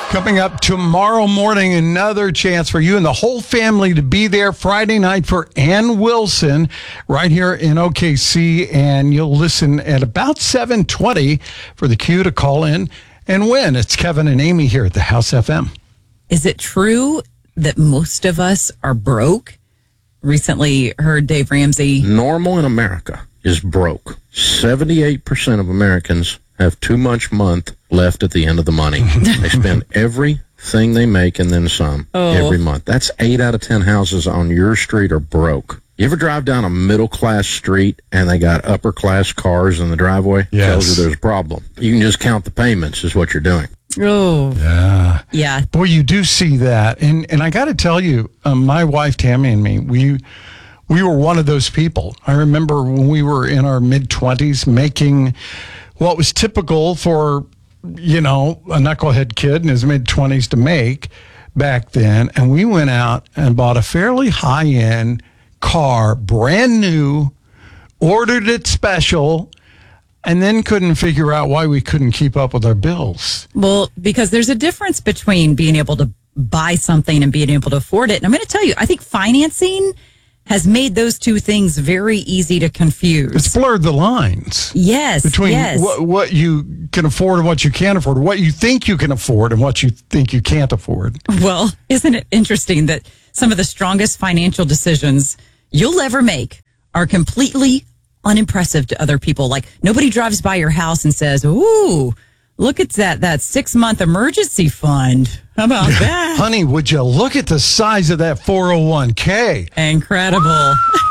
Coming up tomorrow morning, another chance for you and the whole family to be there Friday night for Ann Wilson right here in OKC. And you'll listen at about 7:20 for the cue to call in and win. It's Kevin and Amy here at the House FM. Is it true that most of us are broke? Recently heard Dave Ramsey. Normal in America is broke. 78% of Americans have too much month left at the end of the money. They spend everything they make and then some every month. That's 8 out of 10 houses on your street are broke. You ever drive down a middle-class street and they got upper-class cars in the driveway? Yes. Tells you there's a problem. You can just count the payments is what you're doing. Oh, yeah. Boy, you do see that. And I got to tell you, my wife, Tammy, and me, we were one of those people. I remember when we were in our mid-20s making what was typical for, you know, a knucklehead kid in his mid-20s to make back then. And we went out and bought a fairly high-end car, brand new, ordered it special, and then couldn't figure out why we couldn't keep up with our bills. Well, because there's a difference between being able to buy something and being able to afford it. And I'm going to tell you, I think financing has made those two things very easy to confuse. It's blurred the lines. Yes. Between yes. what you can afford and what you can't afford, what you think you can afford and what you think you can't afford. Well, isn't it interesting that some of the strongest financial decisions you'll ever make are completely unimpressive to other people? Like, nobody drives by your house and says, ooh, look at that 6-month emergency fund. How about that? Honey, would you look at the size of that 401k? Incredible.